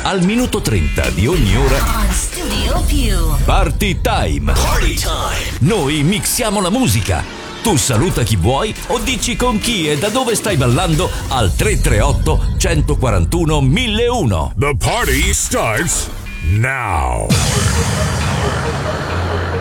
Al minuto 30 di ogni ora. On Studio Più. Party time. Party time. Noi mixiamo la musica. Tu saluta chi vuoi o dici con chi e da dove stai ballando al 338 141 1001. The party starts now.